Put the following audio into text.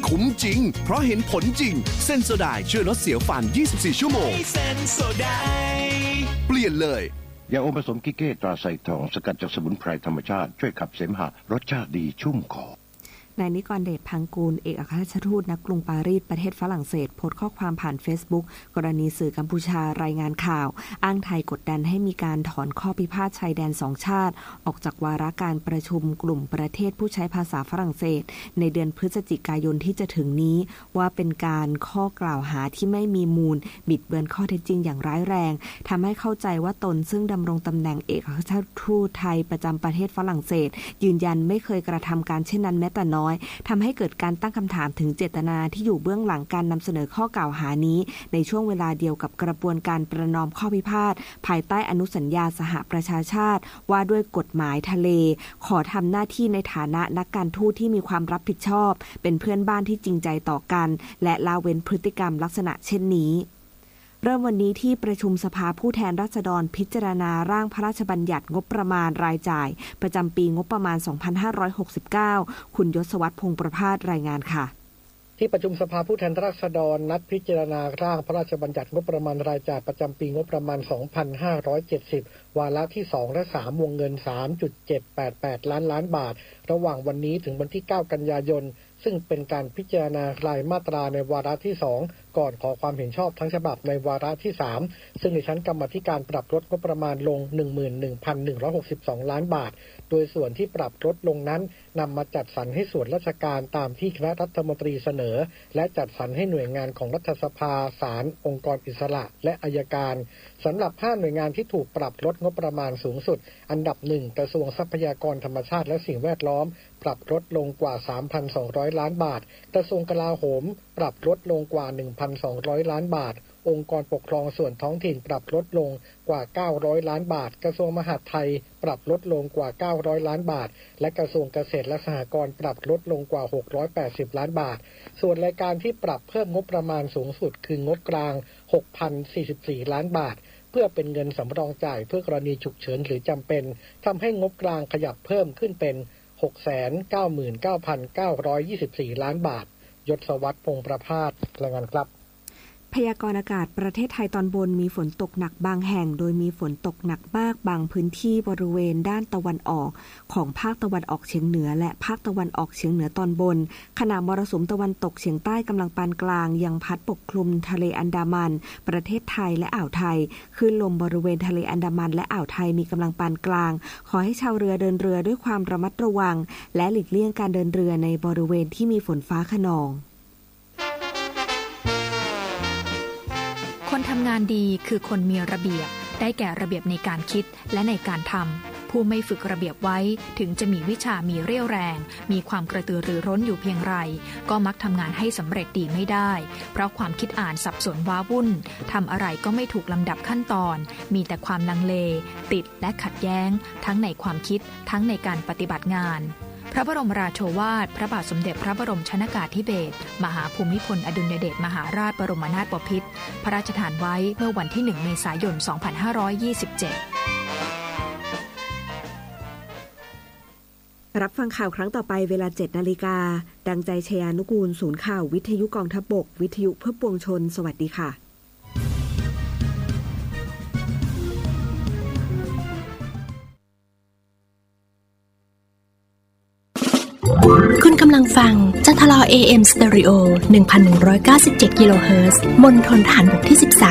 คุ้มจริงเพราะเห็นผลจริงเซนโซไดช่วยลดเสียวฟัน24ชั่วโมงเซนโซไดเปลี่ยนเลยยาอมผสมกิเก้ตราไซทองสกัดจากสมุนไพรธรรมชาติช่วยขับเสมหะรสชาติดีชุ่มคอนายนิกรเดชพังกูลเอกอัครราชทูตณกรุงปารีสประเทศฝรั่งเศสโพสต์ข้อความผ่าน Facebook กรณีสื่อกัมพูชารายงานข่าวอ้างไทยกดดันให้มีการถอนข้อพิพาทชายแดน2ชาติออกจากวาระการประชุมกลุ่มประเทศผู้ใช้ภาษาฝรั่งเศสในเดือนพฤศจิกายนที่จะถึงนี้ว่าเป็นการข้อกล่าวหาที่ไม่มีมูลบิดเบือนข้อเท็จจริงอย่างร้ายแรงทำให้เข้าใจว่าตนซึ่งดำรงตำแหน่งเอกอัครราชทูตไทยประจำประเทศฝรั่งเศสยืนยันไม่เคยกระทำการเช่นนั้นแม้แต่น้อยทำให้เกิดการตั้งคำถามถึงเจตนาที่อยู่เบื้องหลังการนำเสนอข้อกล่าวหานี้ในช่วงเวลาเดียวกับกระบวนการประนอมข้อพิพาทภายใต้อนุสัญญาสหประชาชาติว่าด้วยกฎหมายทะเลขอทำหน้าที่ในฐานะนักการทูตที่มีความรับผิดชอบเป็นเพื่อนบ้านที่จริงใจต่อกันและละเว้นพฤติกรรมลักษณะเช่นนี้เริ่มวันนี้ที่ประชุมสภาผู้แทนราษฎรพิจารณาร่างพระราชบัญญัติงบประมาณรายจ่ายประจำปีงบประมาณ 2569 คุณยศวรรษ พงษ์ประภาสรายงานค่ะที่ประชุมสภาผู้แทนราษฎรนัดพิจารณาร่างพระราชบัญญัติงบประมาณรายจ่ายประจำปีงบประมาณ 2570 วาระที่ 2 และ 3 วงเงิน 3.788 ล้านบาทระหว่างวันนี้ถึงวันที่ 9 กันยายนซึ่งเป็นการพิจารณารายมาตราในวาระที่ 2 ก่อนขอความเห็นชอบทั้งฉบับในวาระที่ 3 ซึ่งในชั้นกรรมาธิการปรับลดงบประมาณลง 11,162 ล้านบาทโดยส่วนที่ปรับลดลงนั้นนำมาจัดสรรให้ส่วนราชการตามที่คณะรัฐมนตรีเสนอและจัดสรรให้หน่วยงานของรัฐสภาศาลองค์กรอิสระและอัยการสำหรับ5หน่วยงานที่ถูกปรับลดงบประมาณสูงสุดอันดับ 1 กระทรวงทรัพยากรธรรมชาติและสิ่งแวดล้อมปรับลดลงกว่า 3,200 ล้านบาทกระทรวงกลาโหมปรับลดลงกว่า 1,200 ล้านบาทองค์กรปกครองส่วนท้องถิ่นปรับลดลงกว่า900ล้านบาทกระทรวงมหาดไทยปรับลดลงกว่า900ล้านบาทและกระทรวงเกษตรและสหกรณ์ปรับลดลงกว่า680ล้านบาทส่วนรายการที่ปรับเพิ่มงบประมาณสูงสุดคืองบกลาง 6,044 ล้านบาทเพื่อเป็นเงินสำรองจ่ายเพื่อกรณีฉุกเฉินหรือจำเป็นทำให้งบกลางขยับเพิ่มขึ้นเป็น 699,924 ล้านบาทยศวรรษ พงษ์ประภาสรายงานครับพยากรณ์อากาศประเทศไทยตอนบนมีฝนตกหนักบางแห่งโดยมีฝนตกหนักมากบางพื้นที่บริเวณด้านตะวันออกของภาคตะวันออกเฉียงเหนือและภาคตะวันออกเฉียงเหนือตอนบนขณะมรสุมตะวันตกเฉียงใต้กำลังปานกลางยังพัดปกคลุมทะเลอันดามันประเทศไทยและอ่าวไทยคลื่นลมบริเวณทะเลอันดามันและอ่าวไทยมีกำลังปานกลางขอให้ชาวเรือเดินเรือด้วยความระมัดระวังและหลีกเลี่ยงการเดินเรือในบริเวณที่มีฝนฟ้าคะนองคนทำงานดีคือคนมีระเบียบได้แก่ระเบียบในการคิดและในการทำผู้ไม่ฝึกระเบียบไว้ถึงจะมีวิชามีเรี่ยวแรงมีความกระตือรือร้นอยู่เพียงไรก็มักทำงานให้สำเร็จดีไม่ได้เพราะความคิดอ่านสับสนว้าวุ่นทำอะไรก็ไม่ถูกลำดับขั้นตอนมีแต่ความลังเลติดและขัดแย้งทั้งในความคิดทั้งในการปฏิบัติงานพระบรมราโชวาทพระบาทสมเด็จพระบรมชนกาธิเบศรมหาภูมิพลอดุลยเดชมหาราชบรมนาถบพิตรพระราชทานไว้เมื่อวันที่ 1 เมษายน 2527 รับฟังข่าวครั้งต่อไปเวลา 7:00 น.ดังใจชยานุกูลศูนย์ข่าววิทยุกองทัพบกวิทยุเพื่อปวงชนสวัสดีค่ะคุณกำลังฟังจัทลอ AM Stereo 1,197 กิโลเฮิรตซ์มณฑลฐานบกที่ 13